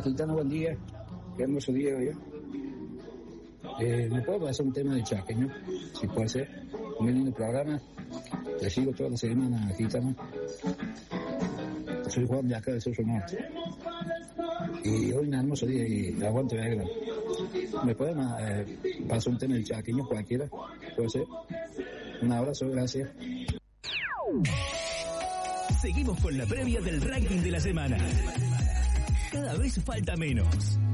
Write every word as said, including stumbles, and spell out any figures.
Gitano, buen día. Qué hermoso día hoy. Eh, ¿Me puedo hacer un tema de chaqueño? Si puede ser. Un lindo programa. Te sigo toda la semana, Gitano. Soy Juan de acá de Cerro Norte. Y hoy un hermoso día y aguante Belgrano. ¿Me pueden eh, pasar un tema del chaqueño cualquiera? ¿Puede ser? Un abrazo, gracias. Seguimos con la previa del ranking de la semana. Cada vez falta menos.